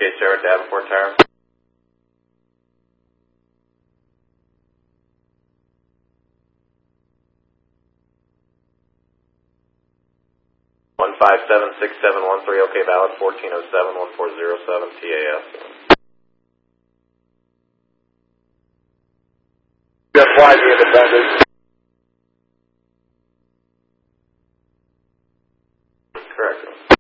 Sarah Davenport Tower. One 576713, okay, valid 1407-1407 TAS. Just fly the Independence. Correct.